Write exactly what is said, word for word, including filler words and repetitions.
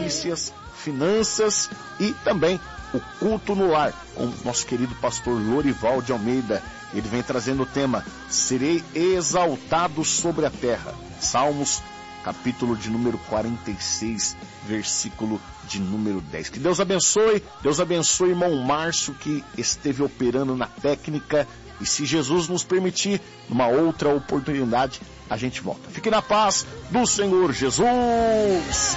notícias, finanças e também o culto no lar, com o nosso querido pastor Lorival de Almeida. Ele vem trazendo o tema: serei exaltado sobre a terra. Salmos, capítulo de número quarenta e seis, versículo de número dez. Que Deus abençoe, Deus abençoe irmão Márcio, que esteve operando na técnica, e se Jesus nos permitir, numa outra oportunidade, a gente volta. Fique na paz do Senhor Jesus.